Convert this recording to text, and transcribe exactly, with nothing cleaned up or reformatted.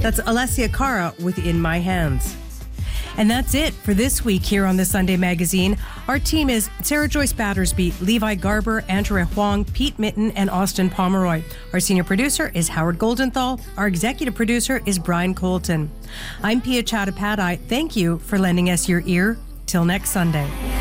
That's Alessia Cara with In My Hands. And that's it for this week here on the Sunday Magazine. Our team is Sarah Joyce Battersby, Levi Garber, Andrea Huang, Pete Mitten, and Austin Pomeroy. Our senior producer is Howard Goldenthal. Our executive producer is Brian Colton. I'm Pia Chattopadhyay. Thank you for lending us your ear. Till next Sunday.